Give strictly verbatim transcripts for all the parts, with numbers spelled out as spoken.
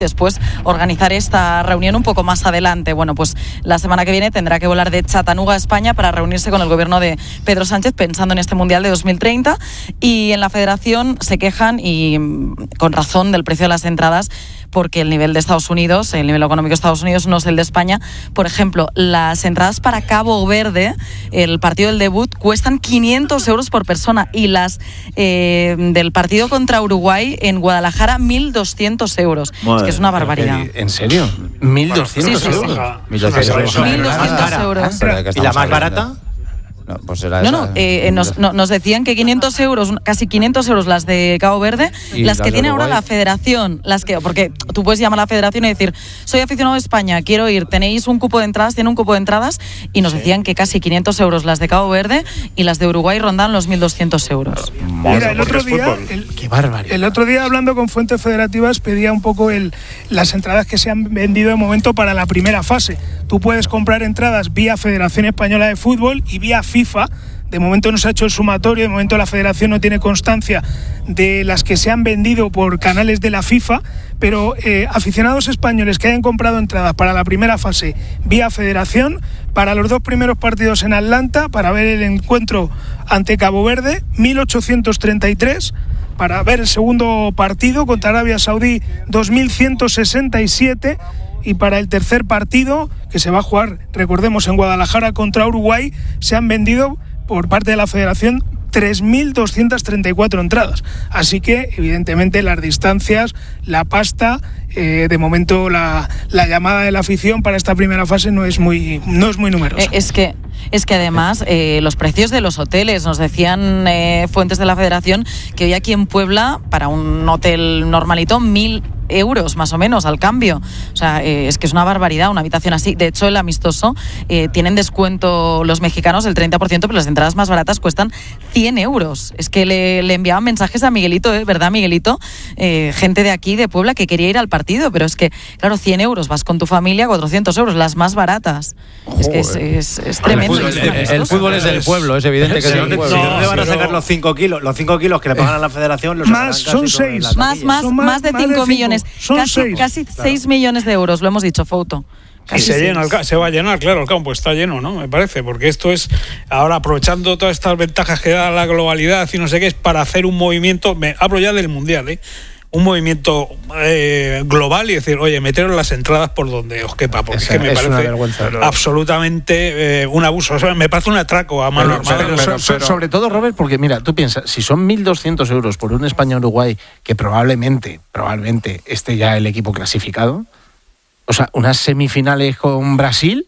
después organizar esta reunión un poco más adelante. Bueno, pues la semana que viene tendrá que volar de Chattanooga a España para reunirse con el gobierno de Pedro Sánchez pensando en este Mundial de dos mil treinta, y en la Federación se quejan, y con razón, del precio de las entradas, porque el nivel de Estados Unidos, el nivel económico de Estados Unidos no es el de España. Por ejemplo, las entradas para Cabo Verde, el partido del debut, cuestan quinientos euros por persona, y las eh, del partido contra Uruguay en Guadalajara, mil doscientos euros. Madre, es que es una barbaridad. ¿En serio? ¿mil doscientos sí, sí, euros? Sí. mil doscientos euros. ¿Y la más barata? No, pues era no, esa, no, eh, nos, no, nos decían que quinientos euros, casi quinientos euros las de Cabo Verde, las que tiene ahora la Federación, las que, porque tú puedes llamar a la Federación y decir, soy aficionado de España, quiero ir, tenéis un cupo de entradas, tiene un cupo de entradas, y nos sí. decían que casi quinientos euros las de Cabo Verde, y las de Uruguay rondan los mil doscientos euros. Mira, el otro día, el, qué barbaridad. El otro día, hablando con fuentes federativas, pedía un poco el, las entradas que se han vendido de momento para la primera fase. Tú puedes comprar entradas vía Federación Española de Fútbol y vía FIFA. De momento no se ha hecho el sumatorio, de momento la Federación no tiene constancia de las que se han vendido por canales de la FIFA, pero eh, aficionados españoles que hayan comprado entradas para la primera fase vía Federación, para los dos primeros partidos en Atlanta, para ver el encuentro ante Cabo Verde, mil ochocientos treinta y tres, para ver el segundo partido contra Arabia Saudí, dos mil ciento sesenta y siete, y para el tercer partido, que se va a jugar, recordemos, en Guadalajara contra Uruguay, se han vendido por parte de la Federación tres mil doscientas treinta y cuatro entradas. Así que, evidentemente, las distancias, la pasta, eh, de momento la, la llamada de la afición para esta primera fase no es muy, no es muy numerosa. Eh, es que Es que además eh, los precios de los hoteles, nos decían eh, fuentes de la Federación que hoy aquí en Puebla, para un hotel normalito, mil euros más o menos al cambio. O sea, eh, es que es una barbaridad una habitación así. De hecho, el amistoso eh, tienen descuento los mexicanos del treinta por ciento, pero las entradas más baratas cuestan cien euros. Es que le, le enviaban mensajes a Miguelito, ¿eh? ¿Verdad, Miguelito? Eh, gente de aquí, de Puebla, que quería ir al partido, pero es que, claro, cien euros, vas con tu familia, cuatrocientos euros, las más baratas. Joder. Es que es, es, es tremendo. El fútbol, el, el fútbol es del pueblo, es evidente que sí, es del pueblo. ¿De dónde van a sacar los cinco kilos? Los cinco kilos que le pagan a la Federación los más, son seis. Más, más, más, más de cinco millones. Son casi, seis. Casi seis claro. millones de euros, lo hemos dicho, Fouto. Y se, llena el, se va a llenar, claro, el campo está lleno, ¿no? Me parece, porque esto es, ahora aprovechando todas estas ventajas que da la globalidad y no sé qué, es para hacer un movimiento, me hablo ya del Mundial, ¿eh? Un movimiento eh, global y decir, oye, meteros las entradas por donde os quepa, porque Esa, es que me es parece absolutamente eh, un abuso, o sea, me parece un atraco a mano armada. Pero, pero, pero, pero, sobre todo, Robert, porque mira, tú piensas, si son mil doscientos euros por un España-Uruguay, que probablemente, probablemente esté ya el equipo clasificado, o sea, unas semifinales con Brasil...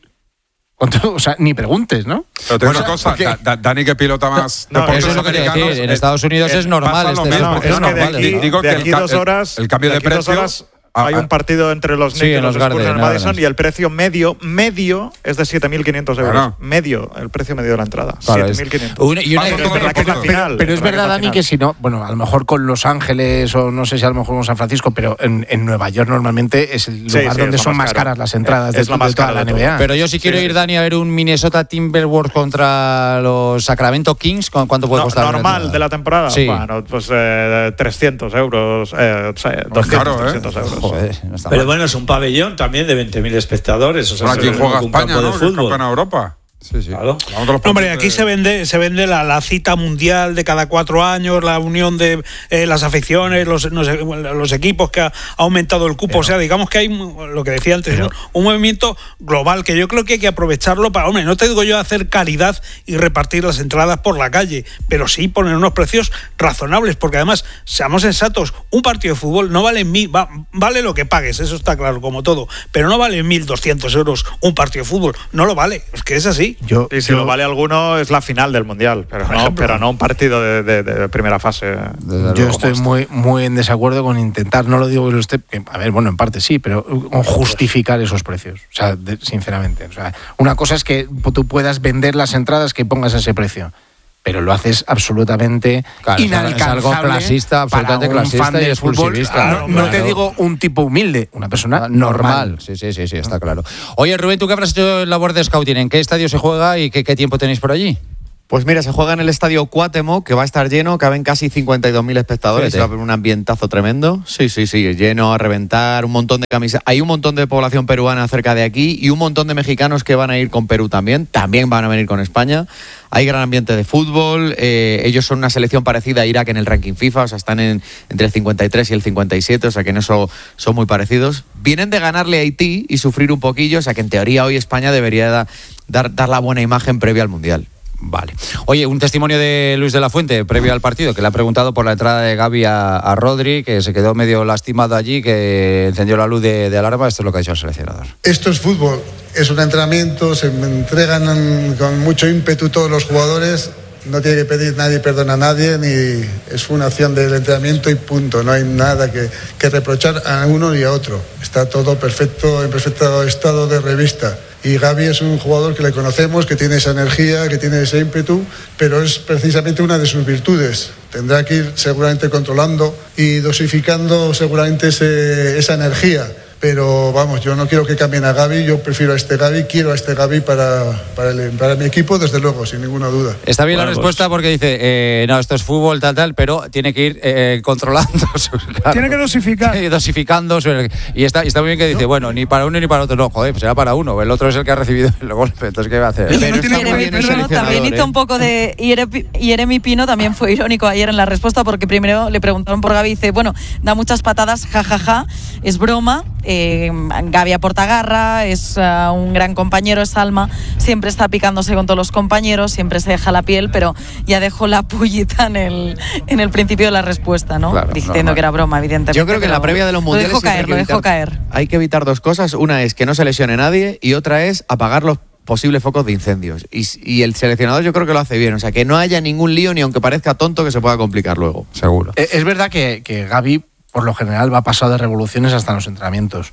O sea, ni preguntes, ¿no? Pero te digo o sea, una cosa, porque... da, da, Dani que pilota más... No, no, eso es lo que quería decir, en Estados Unidos es, es normal, este mismo, no, es normal, de aquí, ¿no? digo de que aquí el, dos horas, el, el cambio de, de precio... Hay un partido entre los Knicks sí, y los Spurs en el Madison y el precio medio medio es de siete mil quinientos euros. Bueno. Medio, el precio medio de la entrada. Claro, siete mil quinientos. Una, y una, pero, pero, pero, pero, pero es verdad, Dani, que si no, bueno, a lo mejor con Los Ángeles o no sé si a lo mejor con San Francisco, pero en, en Nueva York normalmente es el lugar sí, sí, donde son más caro. Caras las entradas es, de, es de toda la N B A. Pero yo si quiero sí, ir, Dani, a ver un Minnesota Timberwolves contra los Sacramento Kings, ¿cuánto puede no, costar? Normal de la temporada. Sí. Bueno, pues eh, trescientos euros, eh, doscientos, claro, trescientos ¿eh? euros. Joder, no está pero mal. Bueno, es un pabellón también de veinte mil espectadores. O sea, bueno, aquí juega un España, campo ¿no? de fútbol. En Europa. Sí, sí. Claro. Hombre, aquí se vende se vende la, la cita mundial de cada cuatro años, la unión de eh, las aficiones, los, no sé, los equipos que ha aumentado el cupo. Pero, o sea, digamos que hay lo que decía antes, pero, ¿no? Un movimiento global que yo creo que hay que aprovecharlo para, hombre, no te digo yo hacer caridad y repartir las entradas por la calle, pero sí poner unos precios razonables, porque además, seamos sensatos, un partido de fútbol no vale mil, va, vale lo que pagues, eso está claro, como todo, pero no vale mil doscientos euros un partido de fútbol, no lo vale, es que es así. Yo, y si yo, lo vale alguno es la final del Mundial, pero no, pero no un partido de, de, de primera fase. Yo estoy muy muy en desacuerdo con intentar, no lo digo que usted, a ver, bueno, en parte sí, pero con justificar esos precios, o sea, de, sinceramente. O sea, una cosa es que tú puedas vender las entradas que pongas ese precio, pero lo haces absolutamente claro, inalcanzable. Es algo clasista, absolutamente clasista fan y exclusivista. Claro, no, claro. No te digo un tipo humilde, una persona normal. normal. Sí, sí, sí, sí, está claro. Oye, Rubén, ¿tú qué habrás hecho en labor de scouting? ¿En qué estadio se juega y qué, qué tiempo tenéis por allí? Pues mira, se juega en el estadio Cuauhtémoc, que va a estar lleno, caben casi cincuenta y dos mil espectadores, sí, sí. Va a haber un ambientazo tremendo. Sí, sí, sí, lleno a reventar, un montón de camisas. Hay un montón de población peruana cerca de aquí y un montón de mexicanos que van a ir con Perú también, también van a venir con España. Hay gran ambiente de fútbol, eh, ellos son una selección parecida a Irak en el ranking FIFA, o sea, están en, entre el cincuenta y tres y el cincuenta y siete, o sea que en eso son muy parecidos. Vienen de ganarle a Haití y sufrir un poquillo, o sea que en teoría hoy España debería da, dar, dar la buena imagen previa al Mundial. Vale. Oye, un testimonio de Luis de la Fuente previo al partido, que le ha preguntado por la entrada de Gavi a, a Rodri, que se quedó medio lastimado allí, que encendió la luz de, de alarma. Esto es lo que ha dicho el seleccionador. Esto es fútbol, es un entrenamiento, se entregan con mucho ímpetu todos los jugadores, no tiene que pedir nadie perdón a nadie, ni es una acción del entrenamiento y punto, no hay nada que, que reprochar a uno ni a otro. Está todo perfecto, en perfecto estado de revista. Y Gavi es un jugador que le conocemos, que tiene esa energía, que tiene ese ímpetu, pero es precisamente una de sus virtudes. Tendrá que ir seguramente controlando y dosificando seguramente ese, esa energía. Pero vamos, yo no quiero que cambien a Gavi, yo prefiero a este Gavi, quiero a este Gavi para, para, el, para mi equipo, desde luego, sin ninguna duda. Está bien bueno, la respuesta pues... porque dice, eh, no, esto es fútbol, tal, tal, pero tiene que ir eh, controlando. Su, claro, tiene que dosificar. Sí, dosificando. Su, y, está, y está muy bien que dice, ¿no? Bueno, ni para uno ni para otro, no, joder, pues será para uno, el otro es el que ha recibido el golpe, entonces ¿qué va a hacer? Pero no tiene bien pero también hizo ¿eh? un poco de Jeremy Pino, también fue irónico ayer en la respuesta, porque primero le preguntaron por Gavi y dice, bueno, da muchas patadas, jajaja, ja, ja, es broma, eh, Gavi aporta garra, es uh, un gran compañero, es alma, siempre está picándose con todos los compañeros, siempre se deja la piel, pero ya dejó la pullita en el, en el principio de la respuesta, ¿no? Claro, diciendo normal. que era broma, evidentemente. Yo creo que en la previa de los mundiales lo dejó caer, lo dejó caer. Hay que evitar dos cosas, una es que no se lesione nadie y otra es apagar los posibles focos de incendios. Y, y el seleccionador yo creo que lo hace bien, o sea, que no haya ningún lío ni aunque parezca tonto que se pueda complicar luego. Seguro. Es, es verdad que, que Gavi, por lo general, va pasado de revoluciones hasta en los entrenamientos.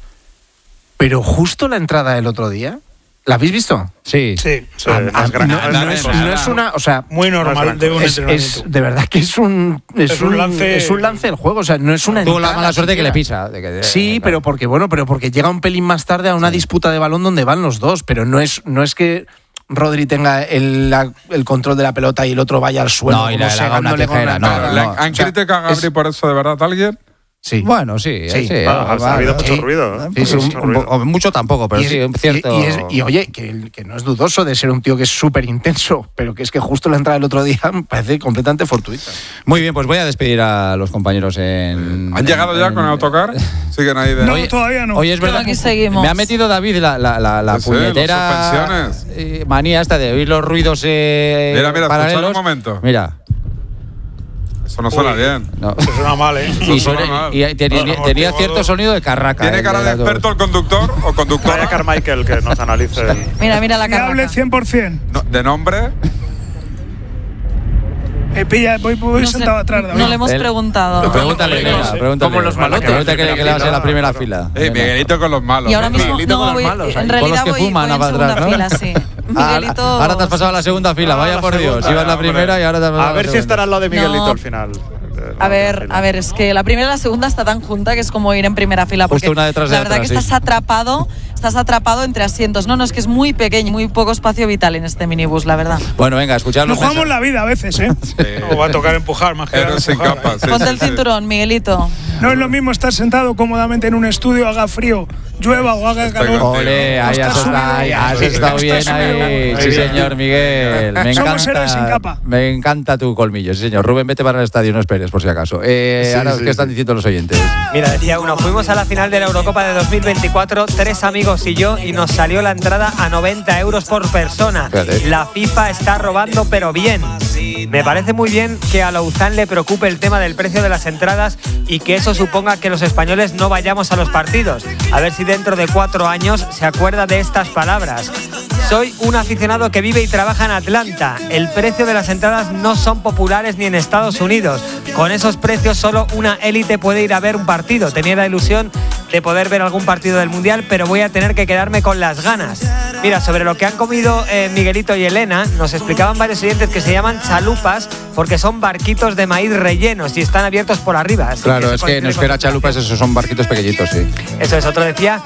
Pero justo la entrada del otro día, ¿la habéis visto? Sí. Sí. sí a, a, no, no, es, no es una, o sea, muy normal de un es, entrenamiento. Es, de verdad que es un es, es un, un lance es un lance del juego, o sea, no es una Tuvo la mala suerte de que le pisa. De que, de, sí, de, pero porque bueno, pero porque llega un pelín más tarde a una sí. disputa de balón donde van los dos, pero no es no es que Rodri tenga el, la, el control de la pelota y el otro vaya al suelo. No, y la, la, una tijera, no, no, no. ¿Han criticado a Gabri por eso de verdad alguien? Sí. Bueno, sí, sí. sí ah, ha, ha habido mucho sí. ruido. ¿eh? Sí, sí, mucho, un, ruido. Un, mucho tampoco, pero y es, sí, un cierto. Y, y, es, y oye, que, que no es dudoso de ser un tío que es súper intenso, pero que es que justo la entrada del otro día me parece completamente fortuita. Muy bien, pues voy a despedir a los compañeros en. ¿Han llegado ya en, con el autocar? Siguen ahí de. No, oye, todavía no. Oye, es verdad. Aquí seguimos. Me ha metido David la, la, la, la sí, puñetera eh, manía esta de oír los ruidos. Eh, mira, mira, paralelos. un momento. Mira. Eso no suena Uy, bien. No. Eso suena mal, ¿eh? Y, suena, mal. y tenía, no, no, tenía cierto sonido de carraca. ¿Tiene cara de experto el conductor o conductora? Vaya Carmichael que nos analice. El... Mira, mira la carraca. Fiable cien por ciento. No, ¿de nombre? Eh, pilla, voy, voy no sentado sé, atrás. David. No le hemos preguntado. Pregúntale, Elena, pregúntale. Como los malotes. Pregúntale que, que le vas a la primera fila. Eh, Miguelito con los malos. Y ahora mismo, Miguelito no, con los voy, malos. en realidad con los que voy, fuman voy en para atrás, ¿no? fila, sí. Miguelito... Ahora te has pasado a la segunda fila, vaya por Dios. Ibas la primera y ahora te has pasado a ver si estará al lado de Miguelito no. al final. A ver, a ver, es que la primera y la segunda está tan junta que es como ir en primera fila. Porque justo una detrás de la verdad atrás, que sí. estás atrapado, estás atrapado entre asientos. No, no, es que es muy pequeño, muy poco espacio vital en este minibús, la verdad. Bueno, venga, escuchad los Nos jugamos la vida a veces, ¿eh? Sí. No, va a tocar empujar más que Eres sin capa, sí, Ponte sí, el sí. cinturón, Miguelito. No es lo mismo estar sentado cómodamente en un estudio, haga frío, llueva o haga calor. Ole, ahí has estado, ahí has estado bien ahí. Sí, señor Miguel. Me Somos héroes sin encanta, capa. me encanta tu colmillo, sí, señor. Rubén, vete para el estadio, no esperes, por si acaso. Eh, Sí, ahora, sí, ¿qué están sí. diciendo los oyentes? Mira, decía uno, fuimos a la final de la Eurocopa de dos mil veinticuatro, tres amigos y yo, y nos salió la entrada a noventa euros por persona. Fíjate. La FIFA está robando, pero bien. Me parece muy bien que a Louzán le preocupe el tema del precio de las entradas y que eso suponga que los españoles no vayamos a los partidos. A ver si dentro de cuatro años se acuerda de estas palabras. Soy un aficionado que vive y trabaja en Atlanta. El precio de las entradas no son populares ni en Estados Unidos. Con esos precios solo una élite puede ir a ver un partido. Tenía la ilusión de poder ver algún partido del Mundial, pero voy a tener que quedarme con las ganas. Mira, sobre lo que han comido eh, Miguelito y Elena, nos explicaban varios oyentes que se llaman chalupas porque son barquitos de maíz rellenos y están abiertos por arriba. Claro, que es que en euskera chalupas esos son barquitos pequeñitos, sí. Eso es, otro decía...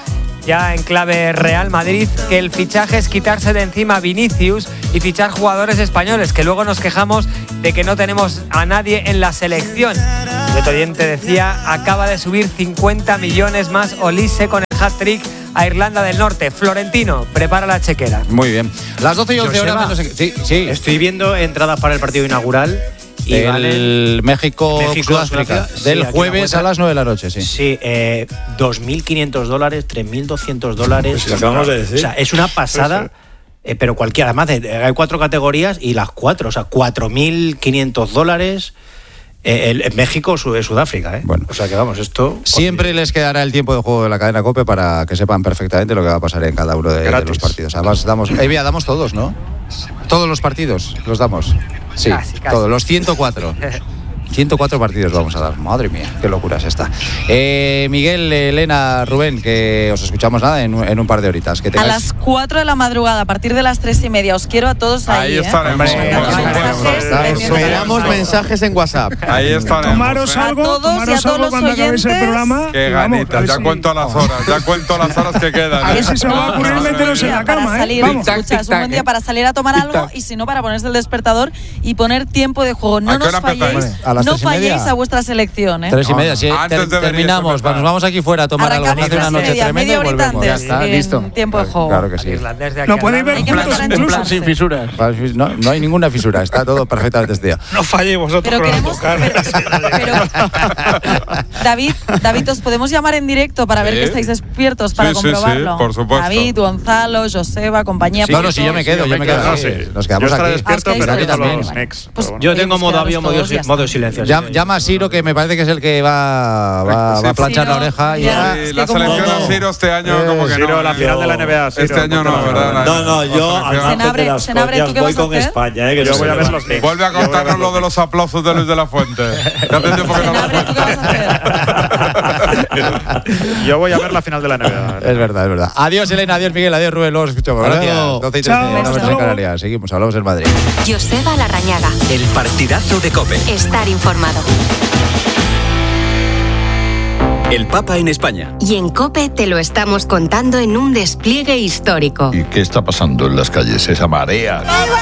ya en clave Real Madrid, que el fichaje es quitarse de encima a Vinicius y fichar jugadores españoles, que luego nos quejamos de que no tenemos a nadie en la selección. El otro oyente decía, acaba de subir cincuenta millones más Olise con el hat-trick a Irlanda del Norte. Florentino, prepara la chequera. Muy bien. Las doce y once Joseba, horas. Sí, sí. Estoy viendo entradas para el partido inaugural. Y el valen México, México Sudáfrica. Sudáfrica, Del sí, jueves a las nueve de la noche, sí. Sí, eh, dos mil quinientos dólares, tres mil doscientos dólares. Pues lo acabamos de decir. O sea, es una pasada. Eh, pero cualquiera, además, de, hay cuatro categorías y las cuatro, o sea, cuatro mil quinientos dólares. Eh, el, en México, Sudáfrica, ¿eh? Bueno. O sea que vamos, esto. Siempre les quedará el tiempo de juego de la cadena COPE para que sepan perfectamente lo que va a pasar en cada uno de, de los partidos. Además, damos. Eh, mira, damos todos, ¿no? Todos los partidos los damos. Sí, casi, casi. Todos, los ciento cuatro. ciento cuatro partidos vamos a dar. Madre mía, qué locura es esta. Eh, Miguel, Elena, Rubén, que os escuchamos nada en, en un par de horitas. Que tengáis... A las cuatro de la madrugada, a partir de las tres y media, os quiero a todos ahí. Ahí ¿eh? estaremos. Esperamos mensajes en WhatsApp. Ahí estaremos. Tomaros ¿eh? algo, A todos tomaros y a todos algo los cuando acabéis el oyentes. programa. Qué y vamos, ganitas, ya si- cuento las horas, ya cuento las horas que quedan. A ver ¿eh? si se os va a ocurrir meteros en la Para cama, ¿eh? salir, Vamos. escucha, es un buen día para salir a tomar algo y si no para ponerse el despertador y poner tiempo de juego. ¿A No qué nos hora empezáis? falléis, ¿A las no tres y media? falléis a vuestra selección, ¿eh? Tres y media, sí. Antes Ter- deberíais terminamos, empezar. nos vamos aquí fuera a tomar algo, Arrancamos hacer una tres y noche media, tremenda y media horita volvemos. antes, Ya está, en listo. tiempo de juego. Claro que sí. Irlandés de aquí Lo al podéis lado. ver Hay que juntos empezar a incluso. templarse. Sin fisuras. No, no hay ninguna fisura, está todo perfectamente estudiado. No falléis vosotros Pero con queremos. autocar. Pero, pero- David, David, ¿os podemos llamar en directo para ver Sí. que estáis despiertos para Sí, sí, sí, comprobarlo? por supuesto. David, Gonzalo, Joseba, compañía. No, no, si yo me quedo, yo me quedo. quedo, sí. sí. Nos Yo quedamos estaré aquí. despierto, Ah, os pero quedáis no con todos, los vale. Nex. Pues pero bueno. Yo Oye, tengo pues modo quedaros avión, modo, todos, ya modo está. silencio. así Llama, que- llama a Siro, que me parece que es el que va, va, Sí, va a planchar Siro, la oreja. Y ya. ya. Sí, Es que la como- selección a Siro este año como que Siro, no. la ¿eh? final de la N B A. Siro, Este año no, ponte la- ¿verdad? No, no, yo La al selección. margen Senabre, de las Senabre, ¿tú coñas qué voy vas a con hacer? España, ¿eh? Que Yo no voy se a ver me los va. Knicks. Vuelve a Yo voy a contarnos ver lo de los aplausos de Luis de la Fuente. Ya hace tiempo que no lo Senabre, ¿tú qué vas a hacer? Yo voy a ver la final de la N B A. Es verdad, es verdad. Adiós, Elena, adiós, Miguel, adiós, Rubén. Luego os escuchamos. Hasta Gracias. luego. doce y Chao, trece, hasta en luego. Canarias. Seguimos, hablamos del Madrid. Joseba Larrañaga. El partidazo de COPE. Estar informado. El Papa en España. Y en COPE te lo estamos contando en un despliegue histórico. ¿Y qué está pasando en las calles? Esa marea.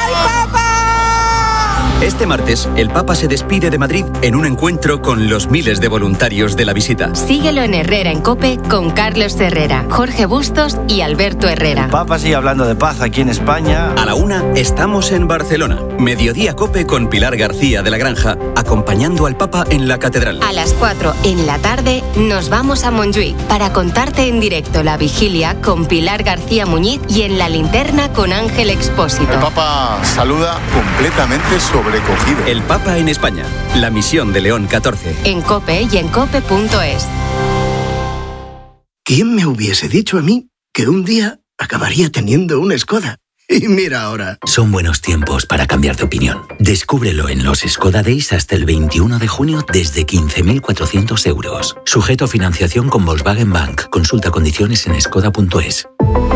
Este martes, el Papa se despide de Madrid en un encuentro con los miles de voluntarios de la visita. Síguelo en Herrera en COPE con Carlos Herrera, Jorge Bustos y Alberto Herrera. Papa sigue hablando de paz aquí en España. A la una, estamos en Barcelona. Mediodía COPE con Pilar García de la Granja, acompañando al Papa en la catedral. A las cuatro en la tarde nos vamos a Montjuic para contarte en directo la vigilia con Pilar García Muñiz y en la linterna con Ángel Expósito. El Papa saluda completamente sobrecogido. El Papa en España. La misión de León catorce. En COPE y en cope punto es. ¿Quién me hubiese dicho a mí que un día acabaría teniendo una Skoda? Y mira ahora. Son buenos tiempos para cambiar de opinión. Descúbrelo en los Skoda Days hasta el veintiuno de junio desde quince mil cuatrocientos euros. Sujeto a financiación con Volkswagen Bank. Consulta condiciones en skoda punto es.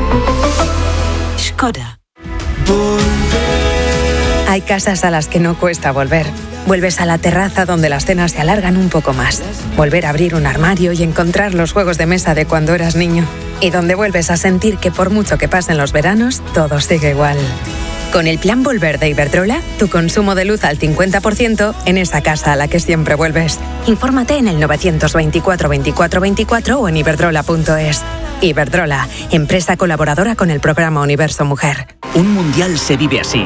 Skoda. Hay casas a las que no cuesta volver. Vuelves a la terraza donde las cenas se alargan un poco más. Volver a abrir un armario y encontrar los juegos de mesa de cuando eras niño. Y donde vuelves a sentir que por mucho que pasen los veranos, todo sigue igual. Con el plan Volver de Iberdrola, tu consumo de luz al cincuenta por ciento en esa casa a la que siempre vuelves. Infórmate en el novecientos veinticuatro veinticuatro veinticuatro o en iberdrola punto es. Iberdrola, empresa colaboradora con el programa Universo Mujer. Un mundial se vive así.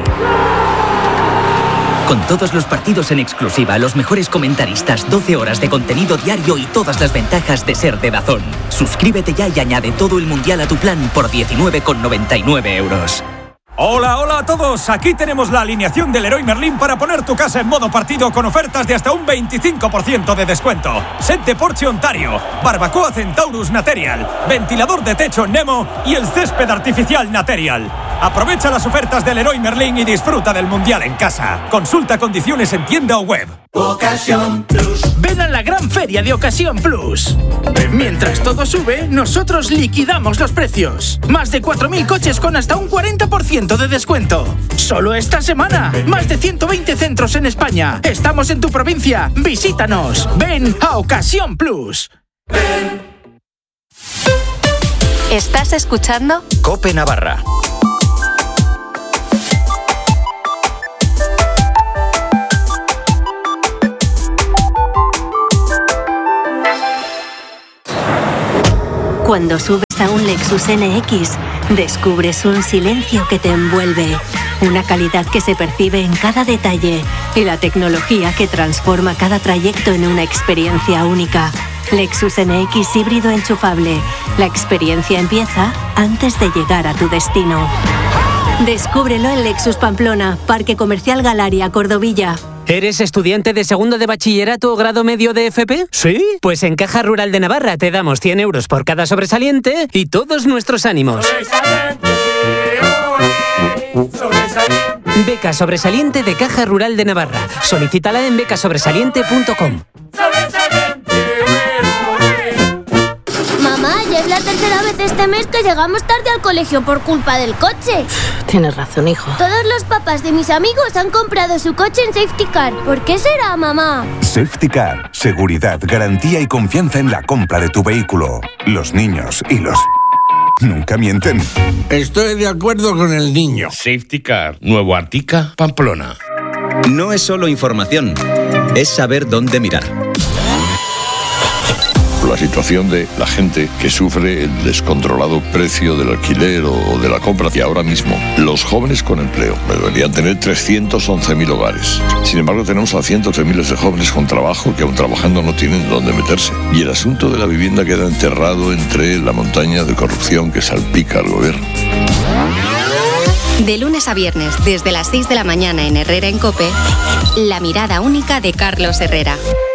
Con todos los partidos en exclusiva, los mejores comentaristas, doce horas de contenido diario y todas las ventajas de ser de DAZN. Suscríbete ya y añade todo el mundial a tu plan por diecinueve con noventa y nueve euros. Hola, hola a todos. Aquí tenemos la alineación del Leroy Merlin para poner tu casa en modo partido con ofertas de hasta un veinticinco por ciento de descuento. Set de Porsche Ontario, barbacoa Centaurus Material, ventilador de techo Nemo y el césped artificial Material. Aprovecha las ofertas del Leroy Merlin y disfruta del mundial en casa. Consulta condiciones en tienda o web. Ocasión Plus. Ven a la gran feria de Ocasión Plus. Mientras todo sube, nosotros liquidamos los precios. Más de cuatro mil coches con hasta un cuarenta por ciento de descuento. Solo esta semana. Más de ciento veinte centros en España. Estamos en tu provincia. Visítanos. Ven a Ocasión Plus. ¿Estás escuchando? COPE Navarra. Cuando subes a un Lexus N X, descubres un silencio que te envuelve, una calidad que se percibe en cada detalle y la tecnología que transforma cada trayecto en una experiencia única. Lexus N X híbrido enchufable. La experiencia empieza antes de llegar a tu destino. Descúbrelo en Lexus Pamplona, Parque Comercial Galaria, Cordovilla. ¿Eres estudiante de segundo de bachillerato o grado medio de F P? ¿Sí? Pues en Caja Rural de Navarra te damos cien euros por cada sobresaliente y todos nuestros ánimos. Beca sobresaliente de Caja Rural de Navarra. Solicítala en becasobresaliente punto com. Mamá, ya es la tercera vez este mes que llegamos tarde al colegio por culpa del coche. Tienes razón, hijo. Todos los papás de mis amigos han comprado su coche en Safety Car. ¿Por qué será, mamá? Safety Car. Seguridad, garantía y confianza en la compra de tu vehículo. Los niños y los... nunca mienten. Estoy de acuerdo con el niño. Safety Car. Nuevo Artica, Pamplona. No es solo información, es saber dónde mirar. La situación de la gente que sufre el descontrolado precio del alquiler o de la compra. Y ahora mismo, los jóvenes con empleo deberían tener trescientos once mil hogares. Sin embargo, tenemos a cientos de miles de jóvenes con trabajo que aún trabajando no tienen dónde meterse. Y el asunto de la vivienda queda enterrado entre la montaña de corrupción que salpica al gobierno. De lunes a viernes, desde las seis de la mañana en Herrera en COPE, la mirada única de Carlos Herrera.